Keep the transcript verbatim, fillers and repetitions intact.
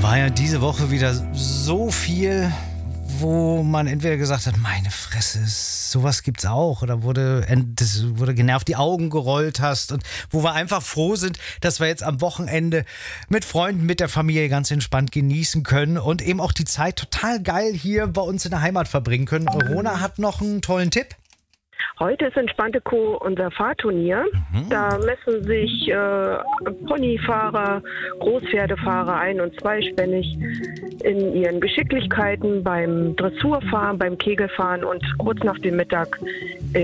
war ja diese Woche wieder so viel, wo man entweder gesagt hat, meine Fresse, sowas gibt's auch, oder wurde, das wurde genervt die Augen gerollt hast, und wo wir einfach froh sind, dass wir jetzt am Wochenende mit Freunden, mit der Familie ganz entspannt genießen können und eben auch die Zeit total geil hier bei uns in der Heimat verbringen können. Rona hat noch einen tollen Tipp. Heute ist in Spantekow unser Fahrturnier. Mhm. Da messen sich äh, Ponyfahrer, Großpferdefahrer ein- und zweispännig in ihren Geschicklichkeiten beim Dressurfahren, beim Kegelfahren, und kurz nach dem Mittag